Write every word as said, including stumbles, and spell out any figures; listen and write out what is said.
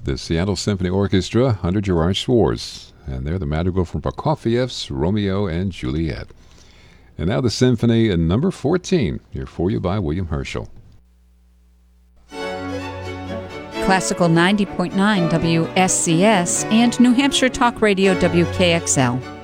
the Seattle Symphony Orchestra under Gerard Schwartz. And they're the madrigal from Prokofiev's Romeo and Juliet. And now the symphony in number fourteen, here for you by William Herschel. Classical ninety point nine W S C S and New Hampshire Talk Radio W K X L.